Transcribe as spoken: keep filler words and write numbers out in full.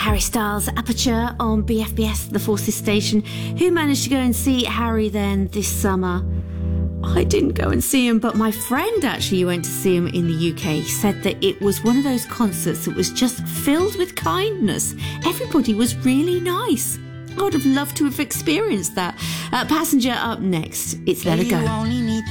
Harry Styles, Aperture on B F B S, the Forces station. Who managed to go and see Harry then this summer? I didn't go and see him, but my friend actually went to see him in the U K. He said that it was one of those concerts that was just filled with kindness. Everybody was really nice. I would have loved to have experienced that. Uh, Passenger up next. It's Let Her Go.